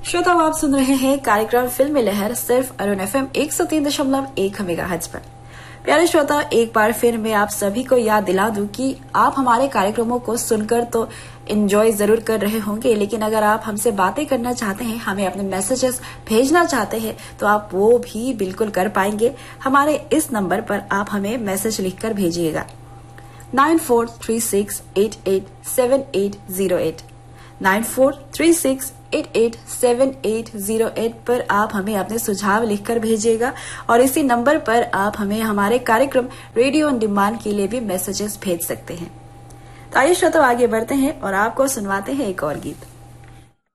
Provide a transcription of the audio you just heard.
श्रोताओ, आप सुन रहे हैं कार्यक्रम फिल्मी लहर सिर्फ अरुण FM 103.1 मेगाहर्ट्ज पर। प्यारे श्रोता, एक बार फिर मैं आप सभी को याद दिला दूं कि आप हमारे कार्यक्रमों को सुनकर तो एंजॉय जरूर कर रहे होंगे, लेकिन अगर आप हमसे बातें करना चाहते हैं, हमें अपने मैसेजेस भेजना चाहते हैं, तो आप वो भी बिल्कुल कर पाएंगे। हमारे इस नंबर पर आप हमें मैसेज लिखकर भेजिएगा 9436887808 9436887808 पर आप हमें अपने सुझाव लिखकर भेजिएगा और इसी नंबर पर आप हमें हमारे कार्यक्रम रेडियो ऑन डिमांड के लिए भी मैसेजेस भेज सकते हैं। तो आइए श्रोताओ, आगे बढ़ते हैं और आपको सुनवाते हैं एक और गीत।